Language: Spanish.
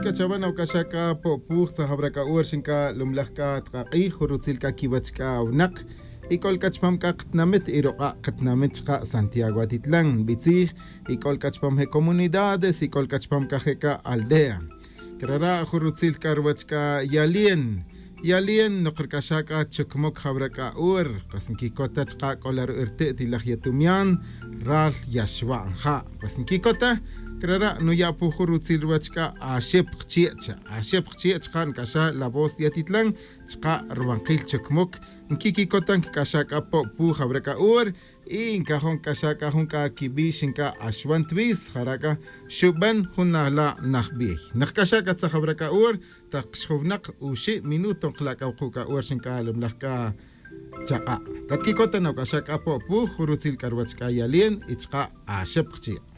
chabana ukashaka popuk sahabraka urshinka lumlahka tqaqi hurutzilka kibachka unak ikol kachpam ka qtnamit iroqa qtnamit qa Santiago Atitlán bitzig ikol kachpam he comunidades ikol kachpam ka heka aldea krara hurutzilka rwachka Yalien noqrkashaka chukmok habraka qasnki kota chqa qolar irte tilaj yatumian ral yashwanja qasnki kota krara no ya pujurutzil rwachka ashep qchiechqan kasha la voz de Atitlán chqa rwanqil chukmok nkiki kotan kashaka pu habraka y inkajon kashaka junka kibishinka ashwantvis haraka shuban hunala nahbi nakashaka tsahabraka taqshubnaq ushi minuto qlaka uquka shinka lumlahka chaqa katkikota no kashaka pu hurutzil karwachka yalien ichqa ashep qchi